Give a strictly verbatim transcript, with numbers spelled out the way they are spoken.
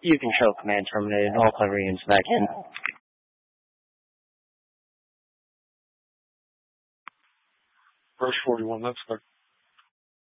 You can show command terminated. All clever units back in. Rush forty-one, that's correct.